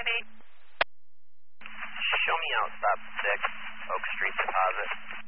Show me out stop 6, Oak Street Deposit.